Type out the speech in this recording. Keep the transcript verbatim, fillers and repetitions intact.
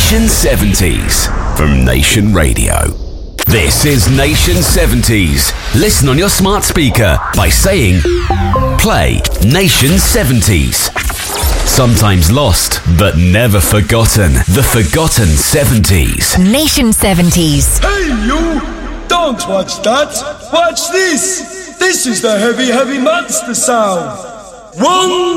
Nation seventies from Nation Radio. This is Nation seventies. Listen on your smart speaker by saying, play Nation seventies. Sometimes lost, but never forgotten. The Forgotten seventies. Nation seventies. Hey you! Don't watch that! Watch this! This is the Heavy Heavy Monster sound! One,